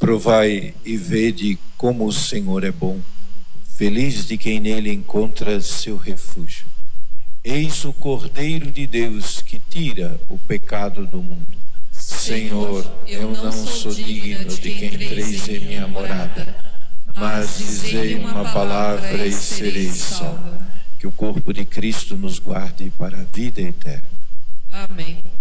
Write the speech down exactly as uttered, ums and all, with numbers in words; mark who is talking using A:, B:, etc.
A: Provai e vede como o Senhor é bom. Feliz de quem nele encontra seu refúgio. Eis o Cordeiro de Deus que tira o pecado do mundo. Senhor, eu não sou digno de que entreis em minha morada, mas dizei uma palavra e serei salvo. Que o corpo de Cristo nos guarde para a vida eterna.
B: Amém.